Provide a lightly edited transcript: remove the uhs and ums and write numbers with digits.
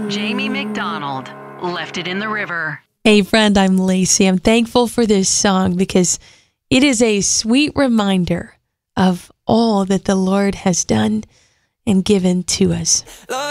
Jamie McDonald, Left It in the River. Hey friend, I'm Lacey. I'm thankful for this song because it is a sweet reminder of all that the Lord has done and given to us.